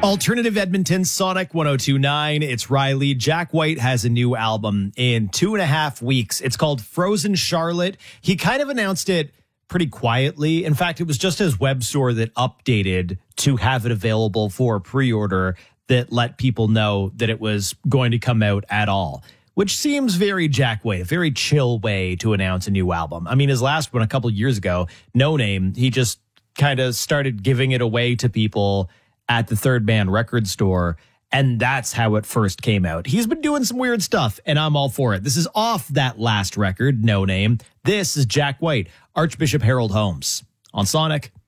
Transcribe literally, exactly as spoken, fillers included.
Alternative Edmonton, Sonic one oh two point nine. It's Riley. Jack White has a new album in two and a half weeks. It's called Frozen Charlotte. He kind of announced it pretty quietly. In fact, it was just his web store that updated to have it available for pre-order that let people know that it was going to come out at all, which seems very Jack White, a very chill way to announce a new album. I mean, his last one a couple years ago, No Name, he just kind of started giving it away to people at the Third Man record store, and that's how it first came out. He's been doing some weird stuff, and I'm all for it. This is off that last record, No Name. This is Jack White, Archbishop Harold Holmes on Sonic.